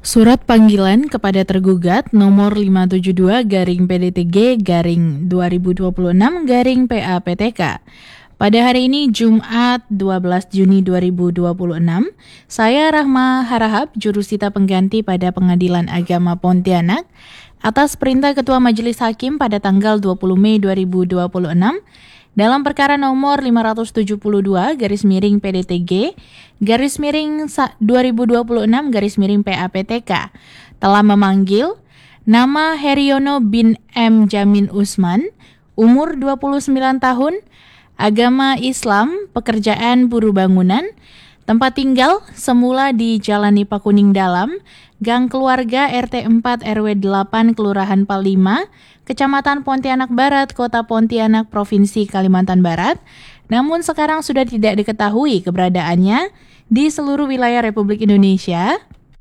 Surat panggilan kepada tergugat nomor 572-PDTG-2026-PAPTK. Pada hari ini Jumat 12 Juni 2026, saya Rahma Harahap, jurusita pengganti pada Pengadilan Agama Pontianak, atas perintah Ketua Majelis Hakim pada tanggal 20 Mei 2026, dalam perkara nomor 572-2026-PAPTK telah memanggil nama Heriono bin M. Jamin Usman, umur 29 tahun, agama Islam, pekerjaan buruh bangunan, tempat tinggal semula di Jalan Nipah Kuning Dalam, Gang Keluarga RT 4 RW 8 Kelurahan Palima, Kecamatan Pontianak Barat, Kota Pontianak, Provinsi Kalimantan Barat, namun sekarang sudah tidak diketahui keberadaannya di seluruh wilayah Republik Indonesia,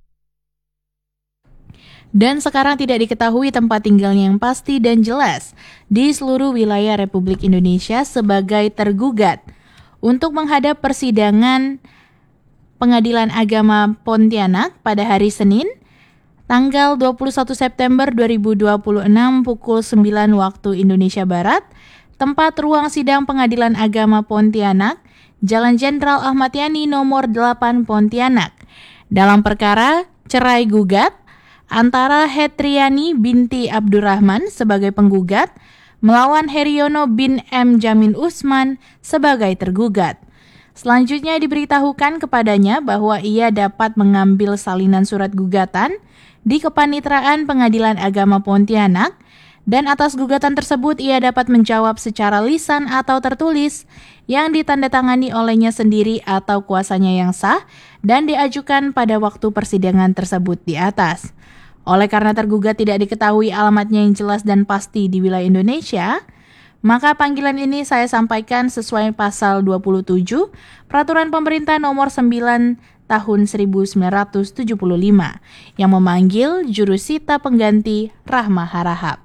dan sekarang tidak diketahui tempat tinggalnya yang pasti dan jelas di seluruh wilayah Republik Indonesia sebagai tergugat untuk menghadap persidangan Pengadilan Agama Pontianak pada hari Senin, tanggal 21 September 2026 pukul 9 waktu Indonesia Barat, tempat ruang sidang Pengadilan Agama Pontianak, Jalan Jenderal Ahmad Yani nomor 8 Pontianak, dalam perkara cerai gugat antara Hetriani binti Abdurrahman sebagai penggugat melawan Heriono bin M. Jamin Usman sebagai tergugat. Selanjutnya diberitahukan kepadanya bahwa ia dapat mengambil salinan surat gugatan di Kepanitraan Pengadilan Agama Pontianak, dan atas gugatan tersebut ia dapat menjawab secara lisan atau tertulis yang ditandatangani olehnya sendiri atau kuasanya yang sah dan diajukan pada waktu persidangan tersebut di atas. Oleh karena tergugat tidak diketahui alamatnya yang jelas dan pasti di wilayah Indonesia, maka panggilan ini saya sampaikan sesuai pasal 27 Peraturan Pemerintah nomor 9 tahun 1975 yang memanggil jurusita pengganti Rahma Harahap.